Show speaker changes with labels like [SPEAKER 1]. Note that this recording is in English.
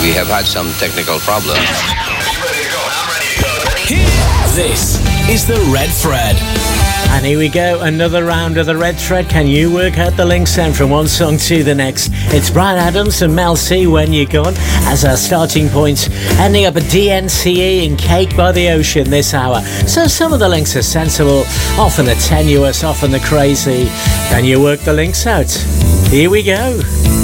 [SPEAKER 1] We have had some technical problems.
[SPEAKER 2] This is the Red Thread.
[SPEAKER 3] And here we go, another round of the Red Thread. Can you work out the links then from one song to the next? It's Bryan Adams and Mel C, When You're Gone, as our starting points, ending up at DNCE and Cake by the Ocean this hour. So some of the links are sensible, often the tenuous, often the crazy. Can you work the links out? Here we go.